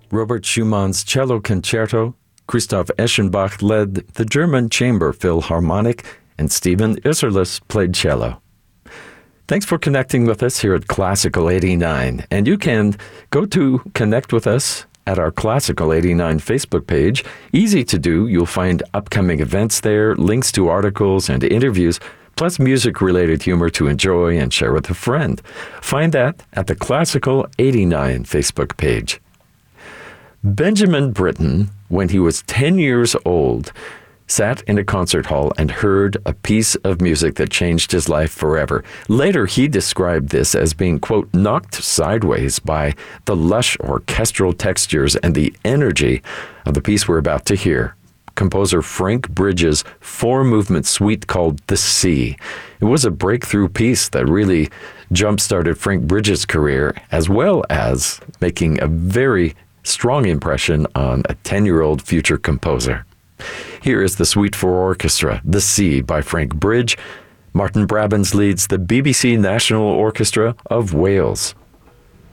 Robert Schumann's Cello Concerto, Christoph Eschenbach led the German Chamber Philharmonic, and Stephen Isserlis played cello. Thanks for connecting with us here at Classical 89, and you can go to connect with us at our Classical 89 Facebook page. Easy to do. You'll find upcoming events there, links to articles and interviews, plus music-related humor to enjoy and share with a friend. Find that at the Classical 89 Facebook page. Benjamin Britten, when he was 10 years old, sat in a concert hall and heard a piece of music that changed his life forever. Later, he described this as being, quote, knocked sideways by the lush orchestral textures and the energy of the piece we're about to hear. Composer Frank Bridges' four-movement suite called The Sea. It was a breakthrough piece that really jump-started Frank Bridges' career, as well as making a very strong impression on a 10-year-old future composer. Here is the Suite for Orchestra, The Sea by Frank Bridge. Martin Brabants leads the BBC National Orchestra of Wales.